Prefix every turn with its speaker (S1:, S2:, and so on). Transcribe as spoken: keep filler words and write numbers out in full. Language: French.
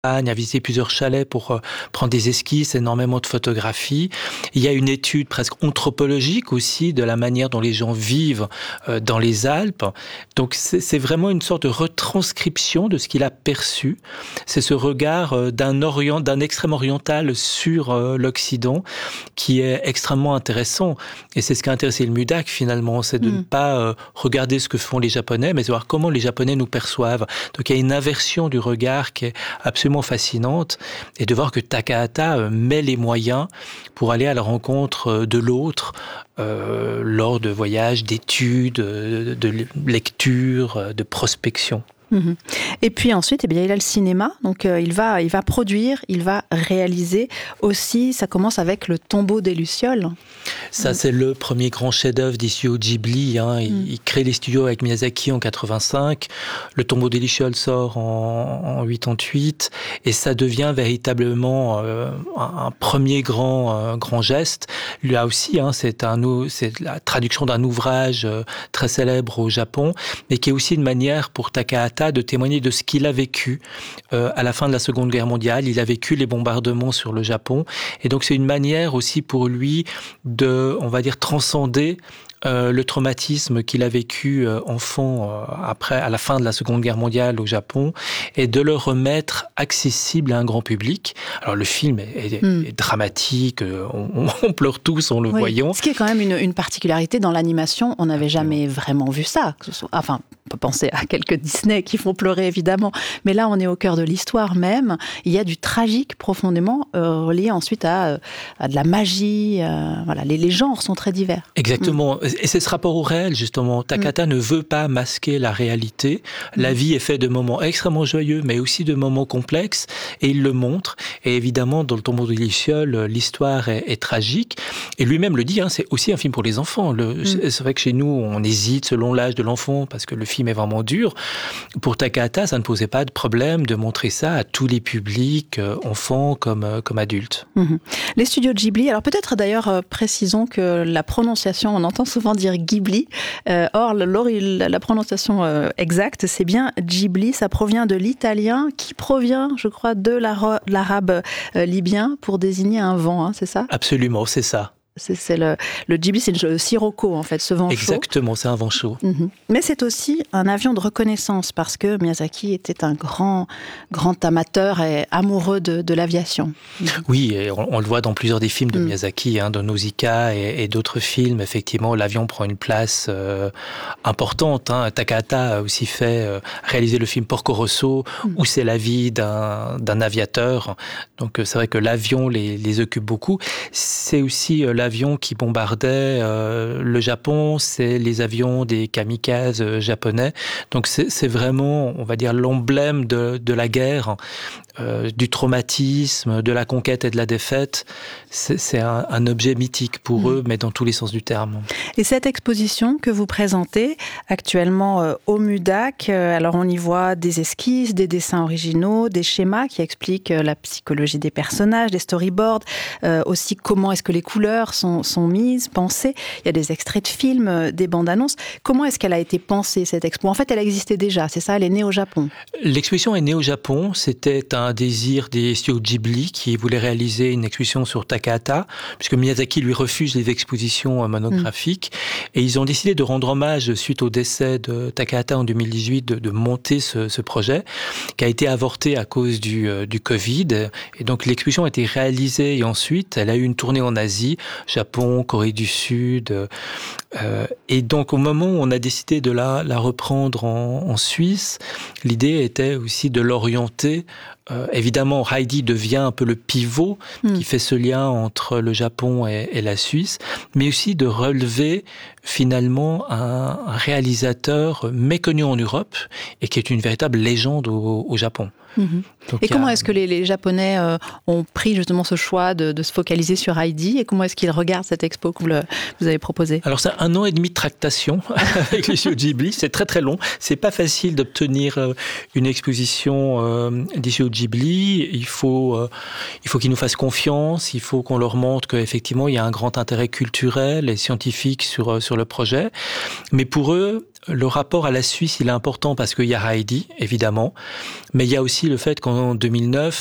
S1: à visiter plusieurs chalets pour euh, prendre des esquisses, énormément de photographies. Il y a une étude presque anthropologique aussi de la manière dont les gens vivent euh, dans les Alpes. Donc c'est, c'est vraiment une sorte de retranscription de ce qu'il a perçu. C'est ce regard euh, d'un orient, d'un extrême oriental sur euh, l'Occident qui est extrêmement intéressant. Et c'est ce qui a intéressé le MUDAC finalement, c'est de mmh. ne pas euh, regarder ce que font les Japonais, mais de voir comment les Japonais nous perçoivent. Donc il y a une inversion du regard qui est absolument fascinante, et de voir que Takahata met les moyens pour aller à la rencontre de l'autre euh, lors de voyages, d'études, de, de lecture, de prospection.
S2: Mmh. Et puis ensuite, eh bien, il a le cinéma, donc euh, il va, il va produire, il va réaliser aussi. Ça commence avec Le Tombeau des Lucioles.
S1: Ça, mmh. c'est le premier grand chef-d'œuvre des studios Ghibli. Hein. Il, mmh. il crée les studios avec Miyazaki en quatre-vingt-cinq. Le Tombeau des Lucioles sort en, en quatre-vingt-huit, et ça devient véritablement euh, un, un premier grand, euh, grand geste. Là aussi, hein, c'est, un, c'est la traduction d'un ouvrage euh, très célèbre au Japon, mais qui est aussi une manière pour Takahata de témoigner de ce qu'il a vécu euh, à la fin de la Seconde Guerre mondiale. Il a vécu les bombardements sur le Japon, et donc c'est une manière aussi pour lui de, on va dire, transcender Euh, le traumatisme qu'il a vécu euh, enfant euh, après, à la fin de la Seconde Guerre mondiale au Japon, et de le remettre accessible à un grand public. Alors le film est, est, mm. est dramatique, euh, on, on pleure tous en le
S2: oui.
S1: voyant.
S2: Ce qui est quand même une, une particularité dans l'animation, on n'avait jamais vraiment vu ça. Que ce soit, enfin, on peut penser à quelques Disney qui font pleurer évidemment, mais là on est au cœur de l'histoire même. Il y a du tragique profondément euh, relié ensuite à, à de la magie. Euh, voilà, les, les genres sont très divers.
S1: Exactement. Mm. Et c'est ce rapport au réel, justement. Takahata mmh. ne veut pas masquer la réalité. La vie est faite de moments extrêmement joyeux, mais aussi de moments complexes, et il le montre. Et évidemment, dans Le Tombeau des Lucioles, l'histoire est, est tragique. Et lui-même le dit, hein, c'est aussi un film pour les enfants. Le, mmh. C'est vrai que chez nous, on hésite selon l'âge de l'enfant, parce que le film est vraiment dur. Pour Takahata, ça ne posait pas de problème de montrer ça à tous les publics, enfants comme, comme adultes.
S2: Mmh. Les studios Ghibli, alors peut-être d'ailleurs, euh, précisons que la prononciation, on entend souvent dire Ghibli. Euh, or, la, la prononciation euh, exacte, c'est bien Ghibli. Ça provient de l'italien qui provient, je crois, de l'arabe euh, libyen pour désigner un vent, hein, c'est ça ?
S1: Absolument, c'est ça.
S2: C'est, c'est le, le Ghibli, c'est le sirocco, en fait, ce vent chaud.
S1: Exactement, c'est un vent chaud.
S2: Mm-hmm. Mais c'est aussi un avion de reconnaissance, parce que Miyazaki était un grand, grand amateur et amoureux de, de l'aviation. Mm-hmm.
S1: Oui, et on, on le voit dans plusieurs des films de mm. Miyazaki, hein, de Nausicaa et, et d'autres films. Effectivement, l'avion prend une place euh, importante. Hein. Takahata a aussi fait euh, réaliser le film Porco Rosso, mm. où c'est la vie d'un, d'un aviateur. Donc c'est vrai que l'avion les, les occupe beaucoup. C'est aussi euh, l'avion qui bombardait euh, le Japon, c'est les avions des kamikazes euh, japonais. Donc c'est, c'est vraiment, on va dire, l'emblème de, de la guerre, euh, du traumatisme, de la conquête et de la défaite. C'est, c'est un, un objet mythique pour mmh. eux, mais dans tous les sens du terme.
S2: Et cette exposition que vous présentez actuellement euh, au MUDAC, euh, alors on y voit des esquisses, des dessins originaux, des schémas qui expliquent euh, la psychologie des personnages, des storyboards, euh, aussi comment est-ce que les couleurs sont, sont mises, pensées. Il y a des extraits de films, euh, des bandes annonces. Comment est-ce qu'elle a été pensée, cette expo ? En fait, elle existait déjà, c'est ça ? Elle est née au Japon.
S1: L'exposition est née au Japon. C'était un désir des studios Ghibli qui voulaient réaliser une exposition sur Takahata, puisque Miyazaki lui refuse les expositions monographiques. Mmh. Et ils ont décidé de rendre hommage, suite au décès de Takahata en deux mille dix-huit, de, de monter ce, ce projet, qui a été avorté à cause du, euh, du Covid. Et donc l'exposition a été réalisée, et ensuite elle a eu une tournée en Asie, Japon, Corée du Sud. Euh, et donc au moment où on a décidé de la, la reprendre en, en Suisse, l'idée était aussi de l'orienter. Euh, évidemment, Heidi devient un peu le pivot mmh. qui fait ce lien entre le Japon et, et la Suisse, mais aussi de relever finalement un, un réalisateur méconnu en Europe et qui est une véritable légende au, au Japon.
S2: Mmh. Donc, et comment a... est-ce que les, les Japonais euh, ont pris justement ce choix de, de se focaliser sur Heidi, et comment est-ce qu'ils regardent cette expo que vous, le, vous avez proposée ?
S1: Alors c'est un an et demi de tractation avec les studios Ghibli, c'est très très long, c'est pas facile d'obtenir euh, une exposition euh, des studios Ghibli, il faut, euh, il faut qu'ils nous fassent confiance, il faut qu'on leur montre qu'effectivement il y a un grand intérêt culturel et scientifique sur, sur le projet, mais pour eux, le rapport à la Suisse, il est important parce qu'il y a Heidi, évidemment, mais il y a aussi le fait qu'en deux mille neuf,